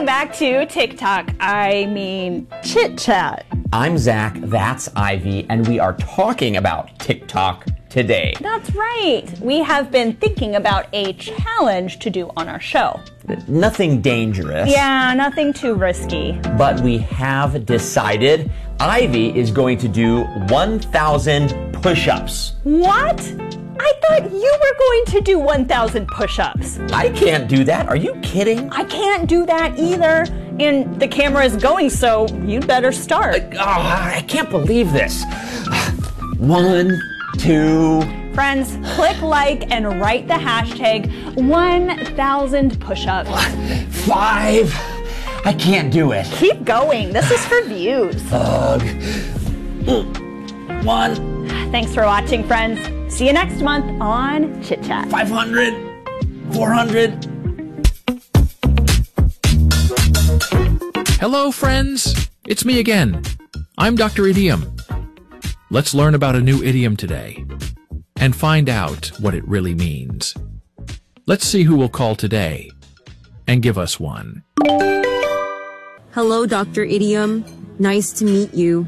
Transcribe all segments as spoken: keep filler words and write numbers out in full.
Welcome back to TikTok. I mean, Chit Chat. I'm Zach, that's Ivy, and we are talking about TikTok today. That's right. We have been thinking about a challenge to do on our show. Nothing dangerous. Yeah, nothing too risky. But we have decided Ivy is going to do one thousand push-ups. What? I thought you were going to do one thousand push-ups. I can't do that. Are you kidding? I can't do that either. And the camera is going, so you'd better start. Uh, oh, I can't believe this. One, two... Friends, click like and write the hashtag one thousand push-ups. Five. I can't do it. Keep going. This is for views. Ugh. One. Thanks for watching, friends. See you next month on Chit Chat. five hundred. four hundred. Hello, friends. It's me again. I'm Doctor Idiom. Let's learn about a new idiom today and find out what it really means. Let's see who will call today and give us one. Hello, Doctor Idiom. Nice to meet you.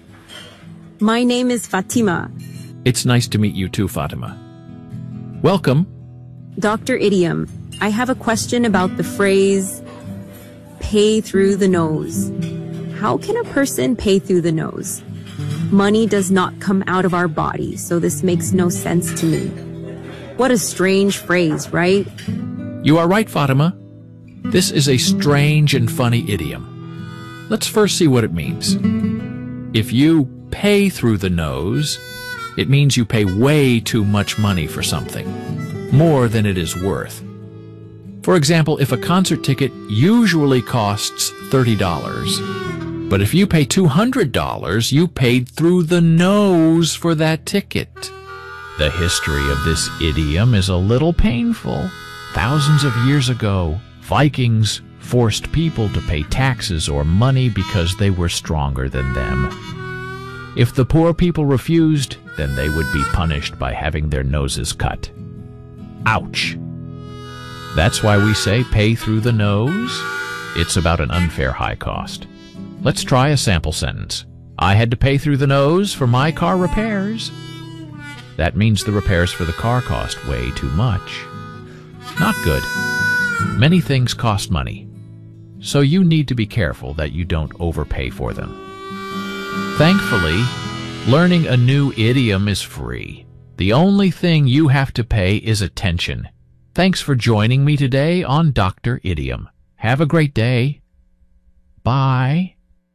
My name is Fatima. It's nice to meet you too, Fatima. Welcome. Doctor Idiom, I have a question about the phrase, pay through the nose. How can a person pay through the nose? Money does not come out of our body, so this makes no sense to me. What a strange phrase, right? You are right, Fatima. This is a strange and funny idiom. Let's first see what it means. If you pay through the nose, it means you pay way too much money for something, more than it is worth. For example, if a concert ticket usually costs thirty dollars, but if you pay two hundred dollars, you paid through the nose for that ticket. The history of this idiom is a little painful. Thousands of years ago, Vikings forced people to pay taxes or money because they were stronger than them. If the poor people refused, then they would be punished by having their noses cut. Ouch! That's why we say pay through the nose. It's about an unfair high cost. Let's try a sample sentence. I had to pay through the nose for my car repairs. That means the repairs for the car cost way too much. Not good. Many things cost money, so you need to be careful that you don't overpay for them. Thankfully, learning a new idiom is free. The only thing you have to pay is attention. Thanks for joining me today on Doctor Idiom. Have a great day. Bye.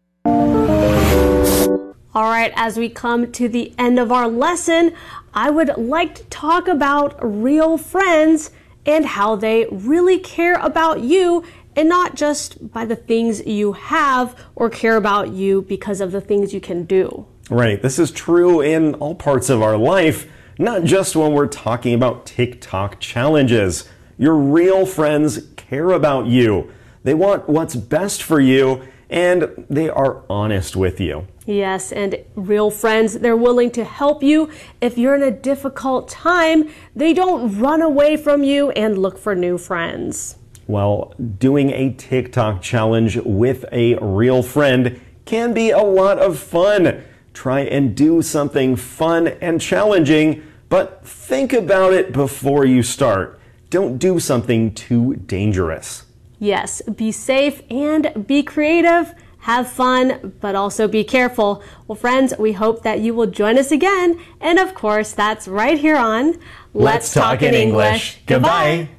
All right, as we come to the end of our lesson, I would like to talk about real friends and how they really care about you and not just by the things you have or care about you because of the things you can do. Right, this is true in all parts of our life, not just when we're talking about TikTok challenges. Your real friends care about you. They want what's best for you, and they are honest with you. Yes, and real friends, they're willing to help you. If you're in a difficult time, they don't run away from you and look for new friends. Well, doing a TikTok challenge with a real friend can be a lot of fun. Try and do something fun and challenging, but think about it before you start. Don't do something too dangerous. Yes, be safe and be creative. Have fun, but also be careful. Well, friends, we hope that you will join us again. And of course, that's right here on Let's Talk in English. Goodbye.